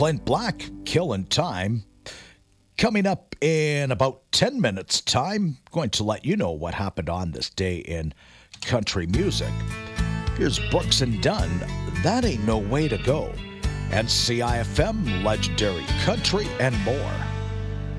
Clint Black, Killing Time. Coming up in about 10 minutes' time, going to let you know what happened on this day in country music. Here's Brooks and Dunn, That Ain't No Way to Go. And CIFM, Legendary Country, and more.